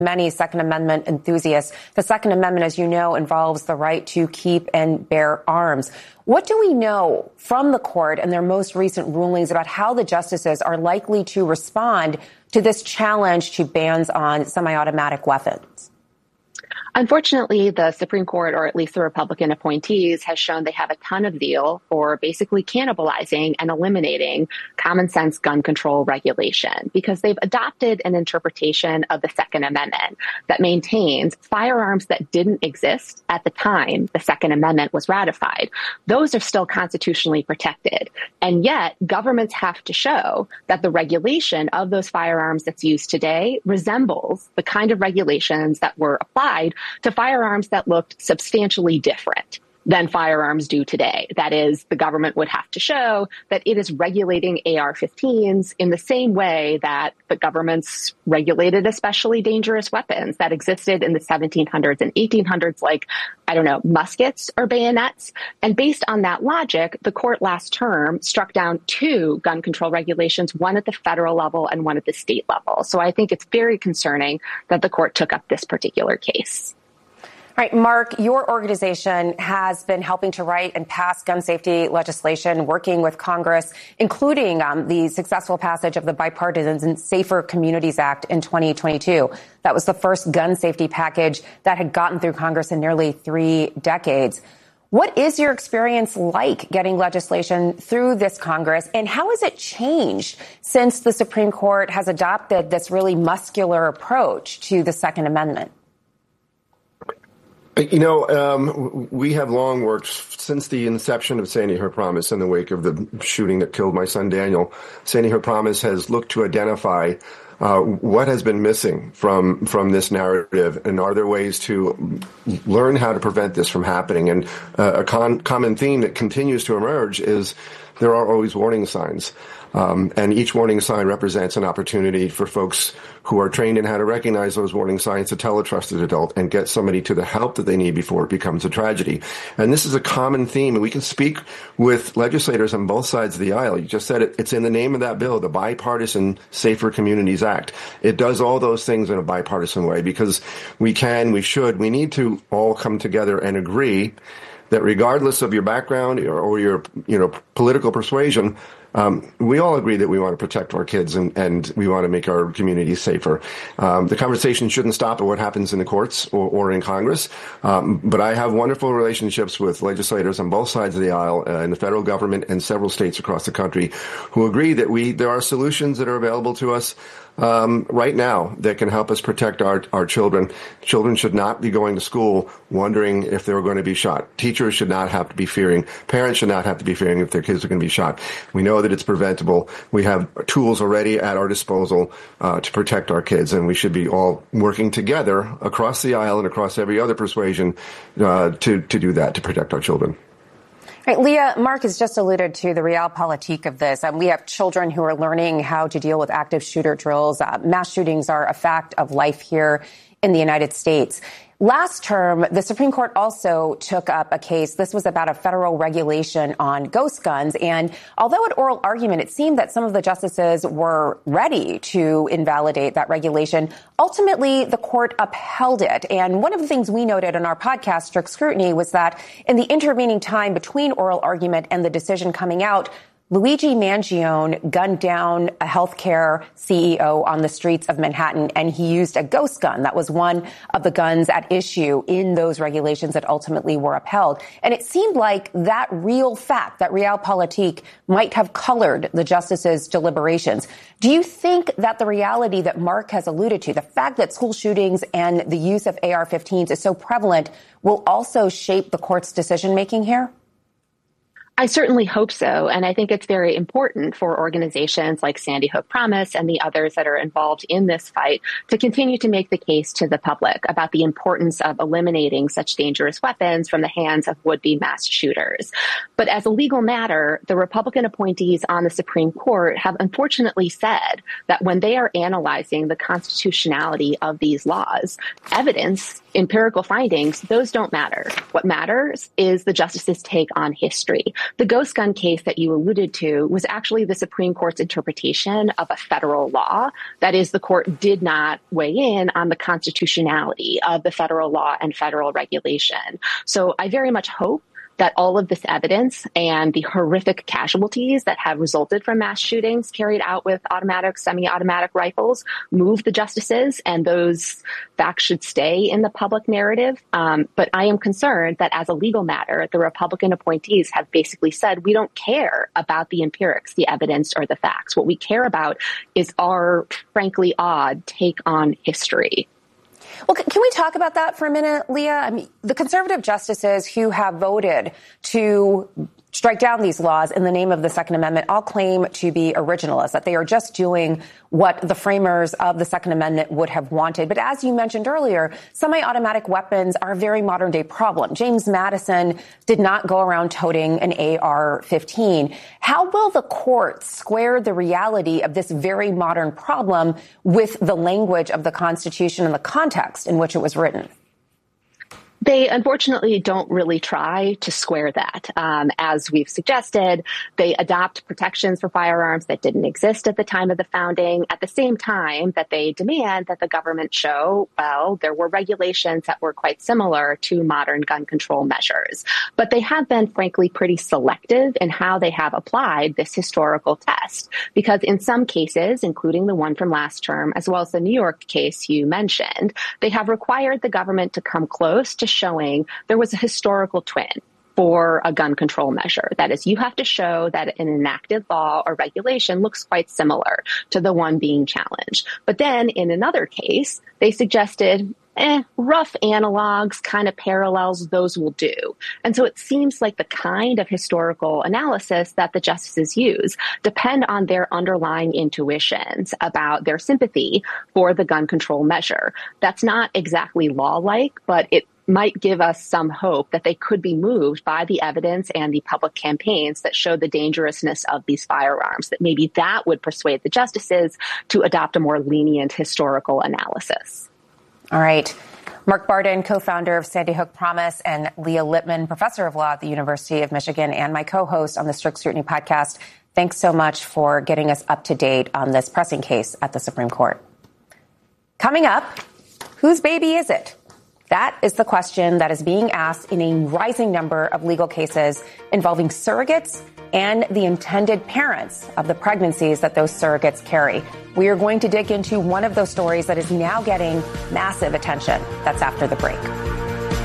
many Second Amendment enthusiasts. The Second Amendment, as you know, involves the right to keep and bear arms. What do we know from the court and their most recent rulings about how the justices are likely to respond to this challenge to bans on semi-automatic weapons? Unfortunately, the Supreme Court, or at least the Republican appointees, has shown they have a ton of zeal for basically cannibalizing and eliminating common sense gun control regulation because they've adopted an interpretation of the Second Amendment that maintains firearms that didn't exist at the time the Second Amendment was ratified. Those are still constitutionally protected. And yet governments have to show that the regulation of those firearms that's used today resembles the kind of regulations that were applied to firearms that looked substantially different than firearms do today. That is, the government would have to show that it is regulating AR-15s in the same way that the governments regulated especially dangerous weapons that existed in the 1700s and 1800s, like, muskets or bayonets. And based on that logic, the court last term struck down 2 gun control regulations, one at the federal level and one at the state level. So I think it's very concerning that the court took up this particular case. All right, Mark, your organization has been helping to write and pass gun safety legislation, working with Congress, including the successful passage of the Bipartisan Safer Communities Act in 2022. That was the first gun safety package that had gotten through Congress in nearly 3 decades. What is your experience like getting legislation through this Congress, and how has it changed since the Supreme Court has adopted this really muscular approach to the Second Amendment? We have long worked since the inception of Sandy Hook Promise in the wake of the shooting that killed my son Daniel. Sandy Hook Promise has looked to identify what has been missing from this narrative, and are there ways to learn how to prevent this from happening? And a common theme that continues to emerge is there are always warning signs. And each warning sign represents an opportunity for folks who are trained in how to recognize those warning signs to tell a trusted adult and get somebody to the help that they need before it becomes a tragedy. And this is a common theme, and we can speak with legislators on both sides of the aisle. You just said it, it's in the name of that bill, the Bipartisan Safer Communities Act. It does all those things in a bipartisan way because we need to all come together and agree that regardless of your background or your political persuasion, we all agree that we want to protect our kids and we want to make our communities safer. The conversation shouldn't stop at what happens in the courts or in Congress. But I have wonderful relationships with legislators on both sides of the aisle in the federal government and several states across the country who agree that there are solutions that are available to us right now that can help us protect our children. Children should not be going to school wondering if they were going to be shot. Teachers should not have to be fearing. Parents should not have to be fearing if their kids are going to be shot. We know that it's preventable. We have tools already at our disposal to protect our kids, and we should be all working together across the aisle and across every other persuasion to do that, to protect our children. Right, Leah, Mark has just alluded to the realpolitik of this. We have children who are learning how to deal with active shooter drills. Mass shootings are a fact of life here in the United States. Last term, the Supreme Court also took up a case. This was about a federal regulation on ghost guns. And although at oral argument, it seemed that some of the justices were ready to invalidate that regulation, ultimately the court upheld it. And one of the things we noted in our podcast, Strict Scrutiny, was that in the intervening time between oral argument and the decision coming out, Luigi Mangione gunned down a healthcare CEO on the streets of Manhattan, and he used a ghost gun. That was one of the guns at issue in those regulations that ultimately were upheld. And it seemed like that real fact, that realpolitik, might have colored the justices' deliberations. Do you think that the reality that Mark has alluded to, the fact that school shootings and the use of AR-15s is so prevalent, will also shape the court's decision-making here? I certainly hope so. And I think it's very important for organizations like Sandy Hook Promise and the others that are involved in this fight to continue to make the case to the public about the importance of eliminating such dangerous weapons from the hands of would-be mass shooters. But as a legal matter, the Republican appointees on the Supreme Court have unfortunately said that when they are analyzing the constitutionality of these laws, evidence, empirical findings, those don't matter. What matters is the justices' take on history. The ghost gun case that you alluded to was actually the Supreme Court's interpretation of a federal law. That is, the court did not weigh in on the constitutionality of the federal law and federal regulation. So I very much hope that all of this evidence and the horrific casualties that have resulted from mass shootings carried out with automatic, semi-automatic rifles move the justices, and those facts should stay in the public narrative. But I am concerned that as a legal matter, the Republican appointees have basically said, we don't care about the empirics, the evidence, or the facts. What we care about is our, frankly, odd take on history. Well, can we talk about that for a minute, Leah? I mean, the conservative justices who have voted to strike down these laws in the name of the Second Amendment all claim to be originalists, that they are just doing what the framers of the Second Amendment would have wanted. But as you mentioned earlier, semi-automatic weapons are a very modern day problem. James Madison did not go around toting an AR-15. How will the court square the reality of this very modern problem with the language of the Constitution and the context in which it was written? They unfortunately don't really try to square that. As we've suggested, they adopt protections for firearms that didn't exist at the time of the founding, at the same time that they demand that the government show, well, there were regulations that were quite similar to modern gun control measures. But they have been, frankly, pretty selective in how they have applied this historical test. Because in some cases, including the one from last term, as well as the New York case you mentioned, they have required the government to come close to showing there was a historical twin for a gun control measure. That is, you have to show that an enacted law or regulation looks quite similar to the one being challenged. But then in another case, they suggested rough analogs, kind of parallels, those will do. And so it seems like the kind of historical analysis that the justices use depend on their underlying intuitions about their sympathy for the gun control measure. That's not exactly law-like, but it might give us some hope that they could be moved by the evidence and the public campaigns that show the dangerousness of these firearms, that maybe that would persuade the justices to adopt a more lenient historical analysis. All right. Mark Barden, co-founder of Sandy Hook Promise, and Leah Lippman, professor of law at the University of Michigan and my co-host on the Strict Scrutiny podcast. Thanks so much for getting us up to date on this pressing case at the Supreme Court. Coming up, whose baby is it? That is the question that is being asked in a rising number of legal cases involving surrogates and the intended parents of the pregnancies that those surrogates carry. We are going to dig into one of those stories that is now getting massive attention. That's after the break.